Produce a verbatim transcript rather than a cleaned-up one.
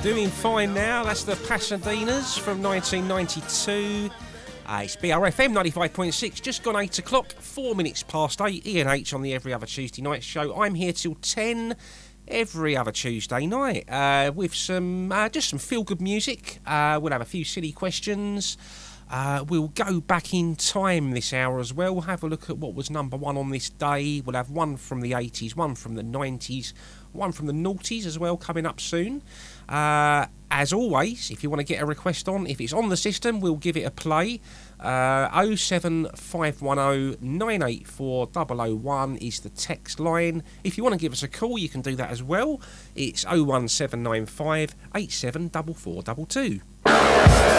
Doing fine now. That's the Pasadenas from nineteen ninety-two. Uh, it's B R F M ninety-five point six. Just gone eight o'clock, four minutes past eight. Ian H on the Every Other Tuesday Night show. I'm here till ten every other Tuesday night uh, with some uh, just some feel-good music. Uh, we'll have a few silly questions. Uh, we'll go back in time this hour as well. We'll have a look at what was number one on this day. We'll have one from the eighties, one from the nineties, one from the noughties as well coming up soon. Uh, as always, if you want to get a request on, if it's on the system, we'll give it a play. Uh, oh seven five one oh nine eight four oh oh one is the text line. If you want to give us a call, you can do that as well. It's oh one seven nine five eight seven four four two two.